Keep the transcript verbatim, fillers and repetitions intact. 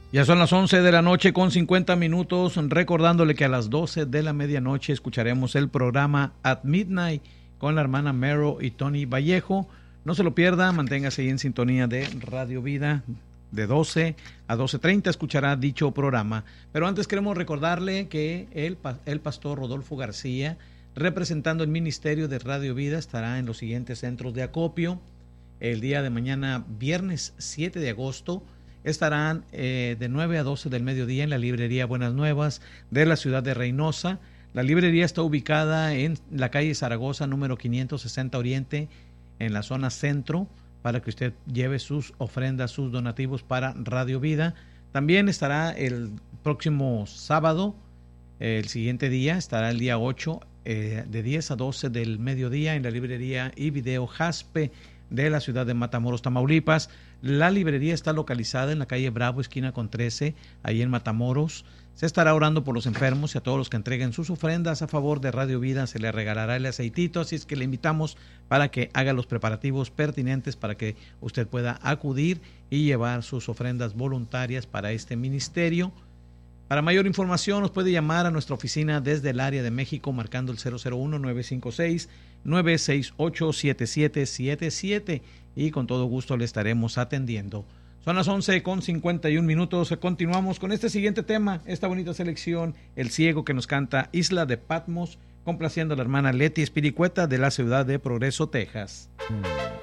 Ya son las once de la noche con cincuenta minutos, recordándole que a las doce de la medianoche escucharemos el programa At Midnight con la hermana Mero y Tony Vallejo. No se lo pierda, manténgase ahí en sintonía de Radio Vida. De doce a doce treinta escuchará dicho programa. Pero antes queremos recordarle que el, el pastor Rodolfo García, representando el ministerio de Radio Vida, estará en los siguientes centros de acopio. El día de mañana, viernes siete de agosto, estarán eh, de nueve a doce del mediodía en la librería Buenas Nuevas de la ciudad de Reynosa. La librería está ubicada en la calle Zaragoza, número quinientos sesenta Oriente, en la zona centro, para que usted lleve sus ofrendas, sus donativos para Radio Vida. También estará el próximo sábado, el siguiente día, estará el día ocho, eh, de diez a doce del mediodía en la librería y video Jaspe de la ciudad de Matamoros, Tamaulipas. La librería está localizada en la calle Bravo, esquina con trece, ahí en Matamoros. Se estará orando por los enfermos y a todos los que entreguen sus ofrendas a favor de Radio Vida se le regalará el aceitito, así es que le invitamos para que haga los preparativos pertinentes para que usted pueda acudir y llevar sus ofrendas voluntarias para este ministerio. Para mayor información nos puede llamar a nuestra oficina desde el área de México marcando el cero cero uno, nueve cinco seis, nueve seis ocho, siete siete siete siete y con todo gusto le estaremos atendiendo. Son las once con cincuenta y un minutos. Continuamos con este siguiente tema, esta bonita selección, El Ciego, que nos canta Isla de Patmos, complaciendo a la hermana Leti Espiricueta de la ciudad de Progreso, Texas.